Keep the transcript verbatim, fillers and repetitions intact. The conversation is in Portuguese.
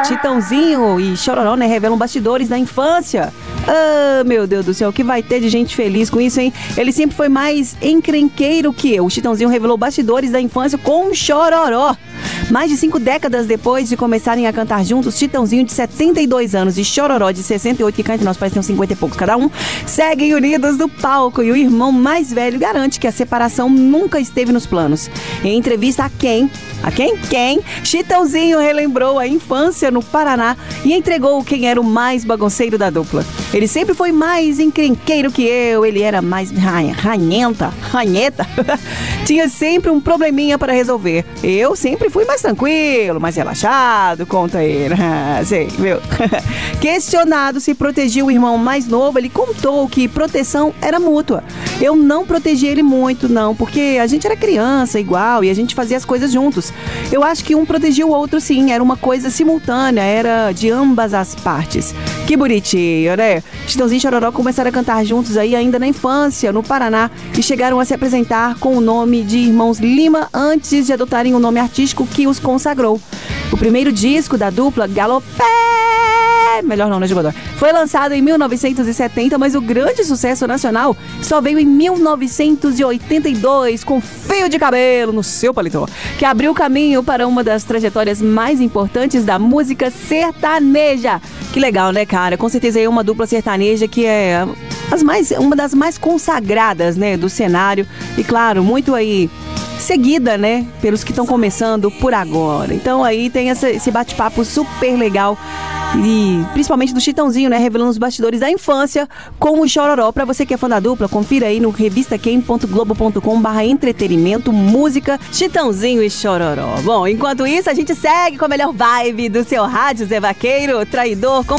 Chitãozinho e Chororó, né, revelam bastidores da infância. Ah, meu Deus do céu, o que vai ter de gente feliz com isso, hein? Ele sempre foi mais encrenqueiro que eu. O Chitãozinho revelou bastidores da infância com Chororó. Mais de cinco décadas depois de começarem a cantar juntos, Chitãozinho, de setenta e dois anos, e Chororó, de sessenta e oito, que cá entre nós parece ter uns cinquenta e poucos cada um, seguem unidos no palco, e o irmão mais velho garante que a separação nunca esteve nos planos. Em entrevista a quem? A quem? Quem? Chitãozinho relembrou a infância no Paraná e entregou quem era o mais bagunceiro da dupla. Ele sempre foi mais encrenqueiro que eu, ele era mais ranhenta, ranheta. Tinha sempre um probleminha para resolver. Eu sempre fui mais tranquilo, mais relaxado, conta ele. Sei, meu. Questionado se protegia o irmão mais novo, ele contou que proteção era mútua. Eu não protegi ele muito, não, porque a gente era criança igual e a gente fazia as coisas juntos. Eu acho que um protegia o outro, sim, era uma coisa simultânea, era de ambas as partes. Que bonitinho, né? Chitãozinho e Chororó começaram a cantar juntos aí ainda na infância, no Paraná, e chegaram a se apresentar com o nome de Irmãos Lima antes de adotarem o nome artístico que os consagrou. O primeiro disco da dupla, Galopé, melhor não, né, jogador? Foi lançado em mil novecentos e setenta, mas o grande sucesso nacional só veio em mil novecentos e oitenta e dois, com Fio de Cabelo no seu paletó, que abriu o caminho para uma das trajetórias mais importantes da música sertaneja. Que legal, né, cara? Com certeza é uma dupla sertaneja que é as mais, uma das mais consagradas, né, do cenário. E claro, muito aí seguida, né, pelos que estão começando por agora. Então aí tem essa, esse bate-papo super legal, e principalmente do Chitãozinho, né, revelando os bastidores da infância com o Chororó. Pra você que é fã da dupla, confira aí no revista quem ponto globo ponto com barra entretenimento, música, Chitãozinho e Chororó. Bom, enquanto isso, a gente segue com a melhor vibe do seu rádio, Zé Vaqueiro, traidor, com